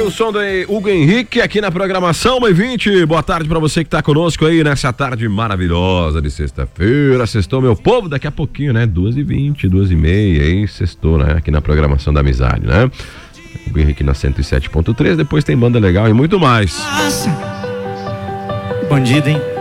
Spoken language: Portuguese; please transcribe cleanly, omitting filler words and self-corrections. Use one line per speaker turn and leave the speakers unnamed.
o som do Hugo Henrique aqui na programação 1h20. Boa tarde pra você que tá conosco aí nessa tarde maravilhosa de sexta-feira. Sextou, meu povo, daqui a pouquinho, né? 2h20, 2h30, aí sextou, né? Aqui na programação da amizade, né? Hugo Henrique na 107.3, depois tem banda legal e muito mais.
Bandido, hein?